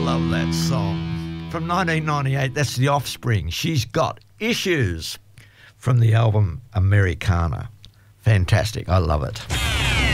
love that song. From 1998, that's The Offspring. She's Got Issues from the album Americana. Fantastic. I love it.